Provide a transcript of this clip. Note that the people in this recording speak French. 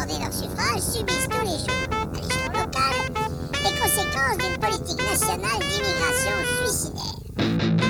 accorder leur suffrage subissent tous les jours, à l'échelon local, les conséquences d'une politique nationale